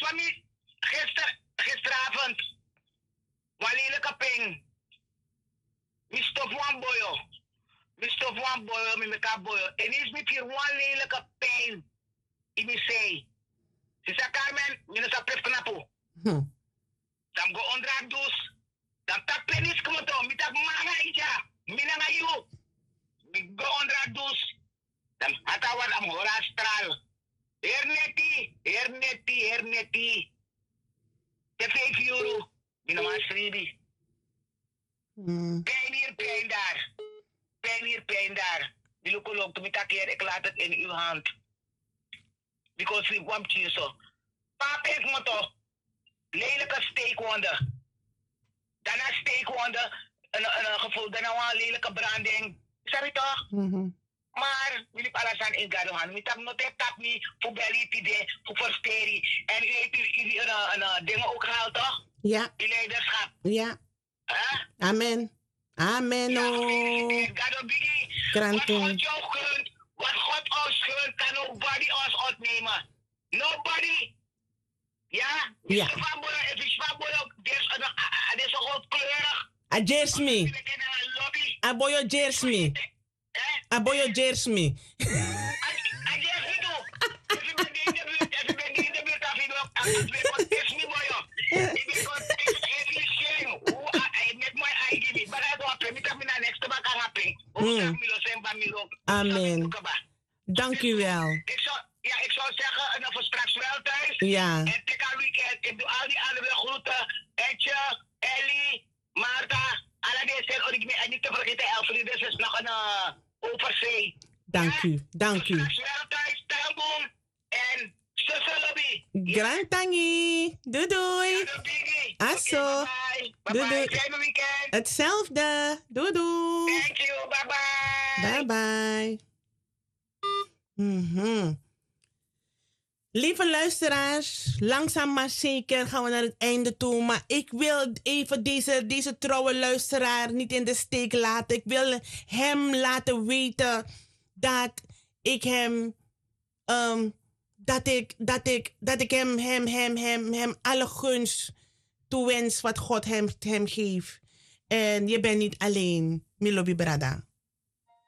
kwam gisteravond. Walele ping. Mi stof wan boyo. Mi stof wan boyo, mi meka boyo. En is mi hier wan lelijke pijn. In mi say. Sisa Carmen, mi no sa pref knapu. Dan go ondra dus. Dan tak penis kumoto. Mi tak manga ija. Mi na ngayu. Mi go ondra dus. Dan hatawad am horastral. Herneti. Te 5 euro. Mi no mas freebie. Pijn hier, pijn daar. Pijn hier, pijn daar. Die lokolog, toen ik laat het in uw hand. Because we want you so. Papa, ik moet toch. Lelijke steekwonden. Daarna steekwonden. Een gevoel, daarna een lelijke branding. Zeg je toch? Maar, wil ik alles aan ingado gaan. Ik heb nog tap niet voor belly, voor versteri. En u heeft een dingen ook gehaald, toch? Ja. Die leiderschap. Ja. Huh? Amen. Amen. Ja, Oh. Kranten. Wat God ons gunt, kan nobody ons ontnemen. Nobody. Ja? Ja. Het is van dit is ook kleurig. A Jersey. Aboyo Jersey. Aboyo Jersey. Amen. Dank u wel. Ik zou zeggen, voor straks wel thuis. Ja. En ik doe al die andere groeten. Etje, Ellie, Marta. Alle deze zijn en niet te vergeten Elfriede. Dus is nog een overzee. Dank u. Dank u. Straks wel thuis, Tamboom. En Susselobi. Grand tangi. Doei doei. Asso. Doei doei. Fijne weekend. Hetzelfde. Doei doei. Thank you. Bye bye. Bye bye. Lieve luisteraars, langzaam maar zeker gaan we naar het einde toe. Maar ik wil even deze trouwe luisteraar niet in de steek laten. Ik wil hem laten weten dat ik hem... dat ik hem alle gunst toewens wat God hem geeft. En je bent niet alleen, Milobi Brada.